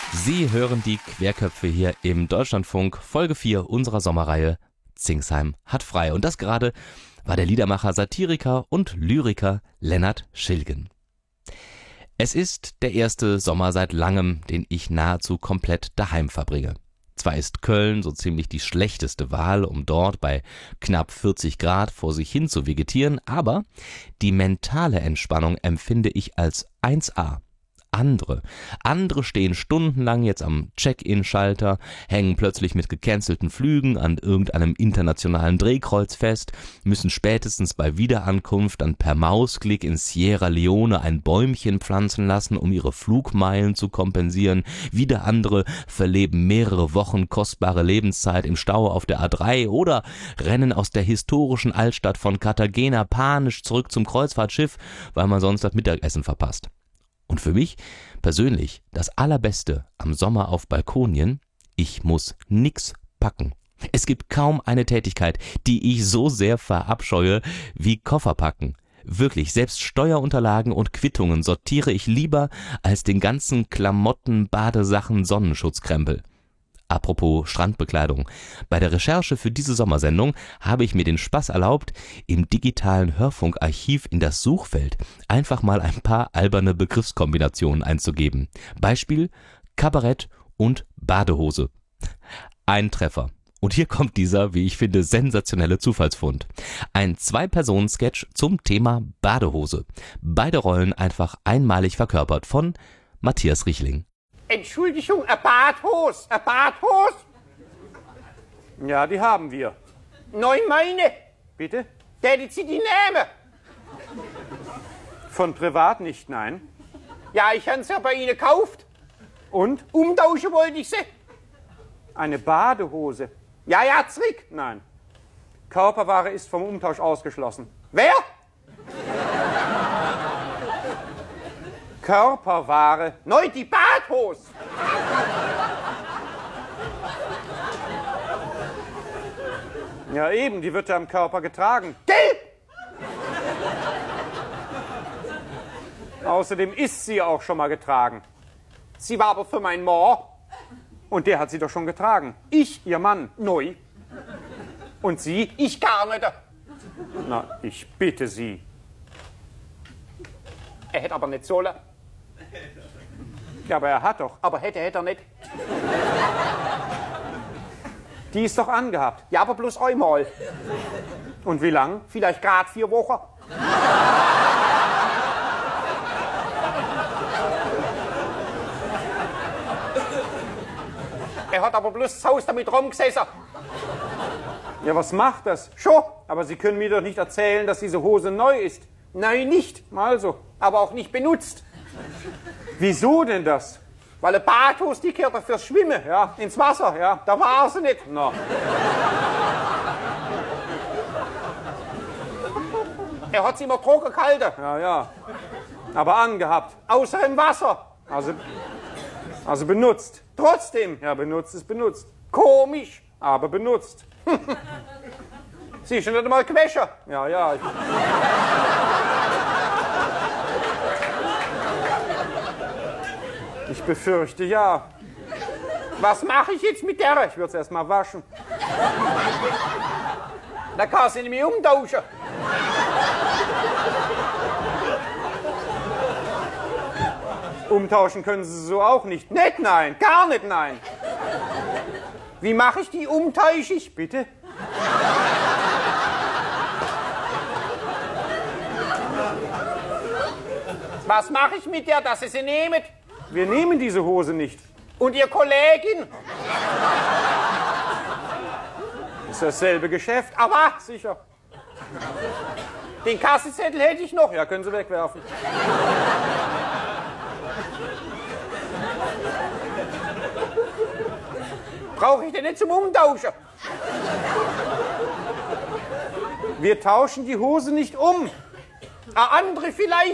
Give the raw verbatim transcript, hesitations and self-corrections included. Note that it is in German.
Sie hören die Querköpfe hier im Deutschlandfunk, Folge vier unserer Sommerreihe Zingsheim hat frei. Und das gerade war der Liedermacher, Satiriker und Lyriker Lennart Schilgen. Es ist der erste Sommer seit langem, den ich nahezu komplett daheim verbringe. Zwar ist Köln so ziemlich die schlechteste Wahl, um dort bei knapp vierzig Grad vor sich hin zu vegetieren, aber die mentale Entspannung empfinde ich als eins A. Andere. Andere stehen stundenlang jetzt am Check-in-Schalter, hängen plötzlich mit gecancelten Flügen an irgendeinem internationalen Drehkreuz fest, müssen spätestens bei Wiederankunft dann per Mausklick in Sierra Leone ein Bäumchen pflanzen lassen, um ihre Flugmeilen zu kompensieren. Wieder andere verleben mehrere Wochen kostbare Lebenszeit im Stau auf der A drei oder rennen aus der historischen Altstadt von Cartagena panisch zurück zum Kreuzfahrtschiff, weil man sonst das Mittagessen verpasst. Und für mich persönlich das Allerbeste am Sommer auf Balkonien: ich muss nix packen. Es gibt kaum eine Tätigkeit, die ich so sehr verabscheue wie Koffer packen. Wirklich, selbst Steuerunterlagen und Quittungen sortiere ich lieber als den ganzen Klamotten, Badesachen, Sonnenschutzkrempel. Apropos Strandbekleidung. Bei der Recherche für diese Sommersendung habe ich mir den Spaß erlaubt, im digitalen Hörfunkarchiv in das Suchfeld einfach mal ein paar alberne Begriffskombinationen einzugeben. Beispiel: Kabarett und Badehose. Ein Treffer. Und hier kommt dieser, wie ich finde, sensationelle Zufallsfund. Ein Zwei-Personen-Sketch zum Thema Badehose. Beide Rollen einfach einmalig verkörpert von Matthias Riechling. Entschuldigung, ein Badhose, ein Badhose? Ja, die haben wir. Nein, meine. Bitte? Tätet Sie die nehmen? Von privat nicht, nein. Ja, ich habe sie ja bei Ihnen gekauft. Und? Umtauschen wollte ich sie. Eine Badehose? Ja, ja, zurück. Nein. Körperware ist vom Umtausch ausgeschlossen. Wer? Körperware. Nein, die Badhose. Ja eben, die wird ja am Körper getragen. Gell? Außerdem ist sie auch schon mal getragen. Sie war aber für meinen Mann. Und der hat sie doch schon getragen. Ich? Ihr Mann. Neu. Und Sie? Ich gar nicht. Na, ich bitte Sie. Er hätte aber nicht sollen. Ja, aber er hat doch. Aber hätte, hätte er nicht. Die ist doch angehabt. Ja, aber bloß einmal. Und wie lang? Vielleicht gerade vier Wochen. Er hat aber bloß zu Hause damit rumgesessen. Ja, was macht das? Schon. Aber Sie können mir doch nicht erzählen, dass diese Hose neu ist. Nein, nicht. Also. Aber auch nicht benutzt. Wieso denn das? Weil eine Badhose, die gehört fürs Schwimmen. Ja. Ins Wasser. Ja. Da war sie nicht. Na. Er hat sie immer trocken gehalten. Ja, ja. Aber angehabt. Außer im Wasser. Also, also benutzt. Trotzdem. Ja, benutzt ist benutzt. Komisch. Aber benutzt. Sie ist schon nicht einmal gewaschen. Ja, ja. Ich Ich befürchte, ja. Was mache ich jetzt mit der? Ich würde es erst mal waschen. Da kann sie nämlich umtauschen. Umtauschen können Sie so auch nicht. Nicht nein, gar nicht nein. Wie mache ich die umtausche ich? Bitte? Was mache ich mit der, dass Sie sie nehmen? Wir nehmen diese Hose nicht. Und Ihr Kollegin? Ist dasselbe Geschäft. Aber Sicher. den Kassenzettel hätte ich noch. Ja, können Sie wegwerfen. Brauche ich den nicht zum Umtauschen? Wir tauschen die Hose nicht um. Eine andere vielleicht.